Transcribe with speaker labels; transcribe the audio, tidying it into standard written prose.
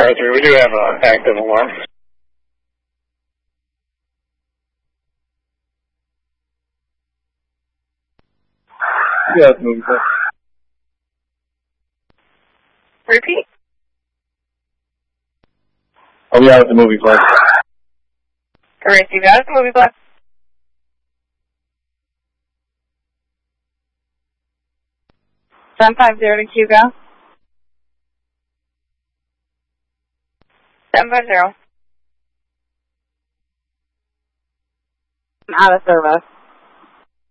Speaker 1: Arthur, we do have an active alarm. Yeah, it's moving quick.
Speaker 2: Repeat.
Speaker 1: Oh, yeah, it's a movie play.
Speaker 2: Correct, you got it, movie play. $750 to Hugo. 750. I'm out of service.